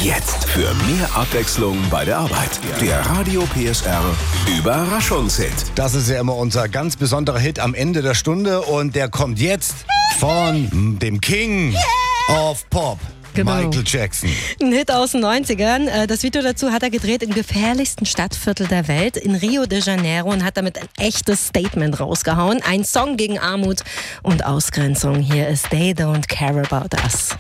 Jetzt für mehr Abwechslung bei der Arbeit. Der Radio PSR Überraschungshit. Das ist ja immer unser ganz besonderer Hit am Ende der Stunde und der kommt jetzt von dem King of Pop. Genau. Michael Jackson. Ein Hit aus den 90ern. Das Video dazu hat er gedreht im gefährlichsten Stadtviertel der Welt, in Rio de Janeiro, und hat damit ein echtes Statement rausgehauen. Ein Song gegen Armut und Ausgrenzung. Hier ist They Don't Care About Us.